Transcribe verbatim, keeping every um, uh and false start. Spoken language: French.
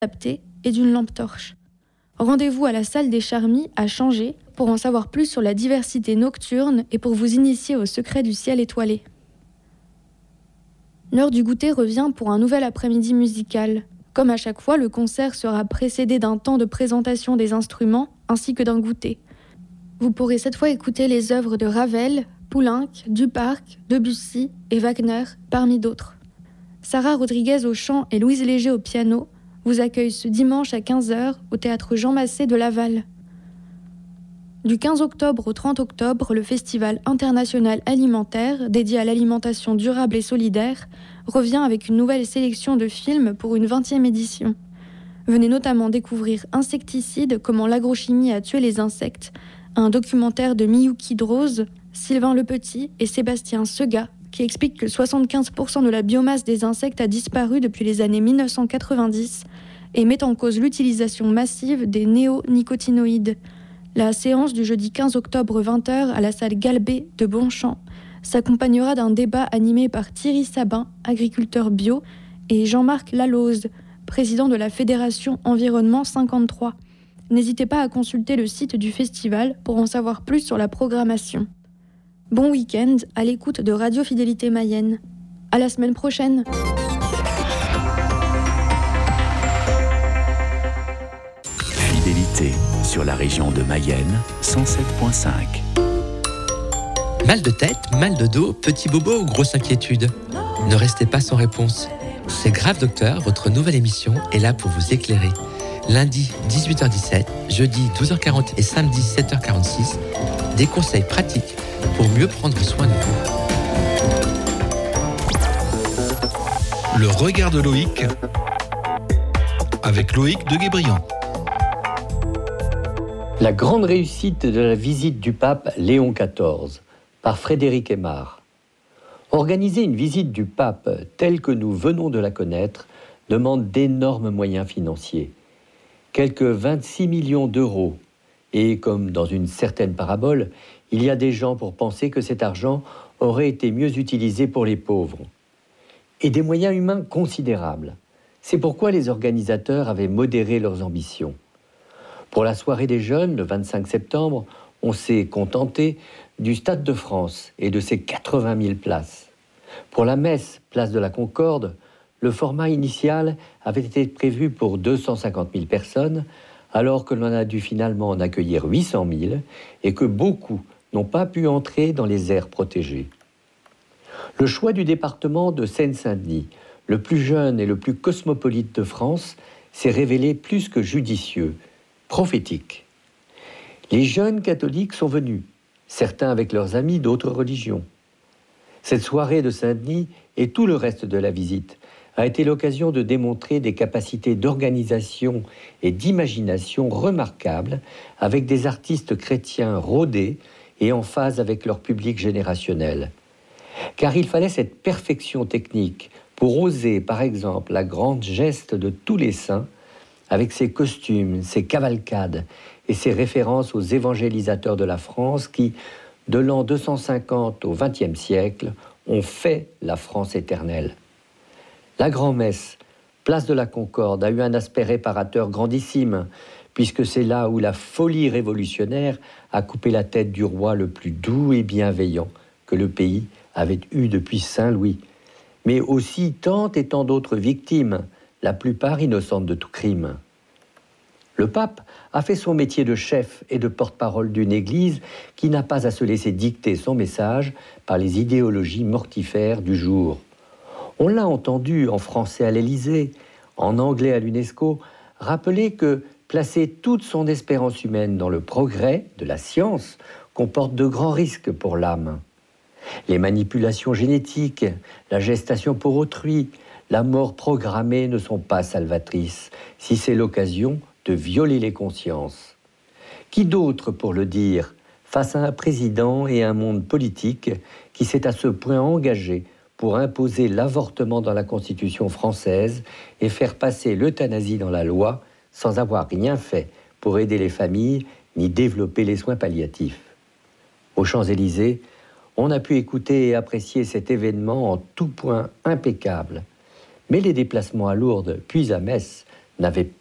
adapté et d'une lampe torche. Rendez-vous à la salle des Charmilles à Changé pour en savoir plus sur la diversité nocturne et pour vous initier au secret du ciel étoilé. L'heure du goûter revient pour un nouvel après-midi musical. Comme à chaque fois, le concert sera précédé d'un temps de présentation des instruments ainsi que d'un goûter. Vous pourrez cette fois écouter les œuvres de Ravel, Poulenc, Duparc, Debussy et Wagner, parmi d'autres. Sarah Rodriguez au chant et Louise Léger au piano vous accueillent ce dimanche à quinze heures au théâtre Jean Massé de Laval. Du quinze octobre au trente octobre, le Festival international alimentaire, dédié à l'alimentation durable et solidaire, revient avec une nouvelle sélection de films pour une vingtième édition. Venez notamment découvrir Insecticide, comment l'agrochimie a tué les insectes, un documentaire de Miyuki Drose, Sylvain Lepetit et Sébastien Sega, qui explique que soixante-quinze pour cent de la biomasse des insectes a disparu depuis les années mille neuf cent quatre-vingt-dix et met en cause l'utilisation massive des néonicotinoïdes. La séance du jeudi quinze octobre vingt heures à la salle Galbé de Bonchamp s'accompagnera d'un débat animé par Thierry Sabin, agriculteur bio, et Jean-Marc Laloze, président de la Fédération Environnement cinquante-trois. N'hésitez pas à consulter le site du festival pour en savoir plus sur la programmation. Bon week-end à l'écoute de Radio Fidélité Mayenne. À la semaine prochaine. Fidélité sur la région de Mayenne, cent sept virgule cinq. Mal de tête, mal de dos, petit bobo ou grosse inquiétude? Ne restez pas sans réponse. C'est Grave Docteur, votre nouvelle émission, est là pour vous éclairer. Lundi dix-huit heures dix-sept, jeudi douze heures quarante et samedi sept heures quarante-six, des conseils pratiques pour mieux prendre soin de vous. Le regard de Loïc avec Loïc de Guébriand. La grande réussite de la visite du pape Léon quatorze par Frédéric Aymar. Organiser une visite du pape telle que nous venons de la connaître demande d'énormes moyens financiers. Quelques vingt-six millions d'euros. Et comme dans une certaine parabole, il y a des gens pour penser que cet argent aurait été mieux utilisé pour les pauvres. Et des moyens humains considérables. C'est pourquoi les organisateurs avaient modéré leurs ambitions. Pour la soirée des jeunes, le vingt-cinq septembre, on s'est contenté du Stade de France et de ses quatre-vingt mille places. Pour la messe, place de la Concorde, le format initial avait été prévu pour deux cent cinquante mille personnes, alors que l'on a dû finalement en accueillir huit cent mille et que beaucoup n'ont pas pu entrer dans les aires protégées. Le choix du département de Seine-Saint-Denis, le plus jeune et le plus cosmopolite de France, s'est révélé plus que judicieux, prophétique. Les jeunes catholiques sont venus, certains avec leurs amis d'autres religions. Cette soirée de Saint-Denis et tout le reste de la visite a été l'occasion de démontrer des capacités d'organisation et d'imagination remarquables avec des artistes chrétiens rodés et en phase avec leur public générationnel. Car il fallait cette perfection technique pour oser, par exemple, la grande geste de tous les saints, avec ses costumes, ses cavalcades et ses références aux évangélisateurs de la France qui, de l'an deux cent cinquante au vingtième siècle, ont fait la France éternelle. La grand-messe, place de la Concorde, a eu un aspect réparateur grandissime, puisque c'est là où la folie révolutionnaire a coupé la tête du roi le plus doux et bienveillant que le pays avait eu depuis Saint-Louis, mais aussi tant et tant d'autres victimes, la plupart innocentes de tout crime. Le pape a fait son métier de chef et de porte-parole d'une église qui n'a pas à se laisser dicter son message par les idéologies mortifères du jour. On l'a entendu en français à l'Élysée, en anglais à l'UNESCO, rappeler que placer toute son espérance humaine dans le progrès de la science comporte de grands risques pour l'âme. Les manipulations génétiques, la gestation pour autrui, la mort programmée ne sont pas salvatrices, si c'est l'occasion de violer les consciences. Qui d'autre pour le dire, face à un président et un monde politique qui s'est à ce point engagé pour imposer l'avortement dans la Constitution française et faire passer l'euthanasie dans la loi sans avoir rien fait pour aider les familles ni développer les soins palliatifs. Aux Champs-Élysées, on a pu écouter et apprécier cet événement en tout point impeccable. Mais les déplacements à Lourdes puis à Metz n'avait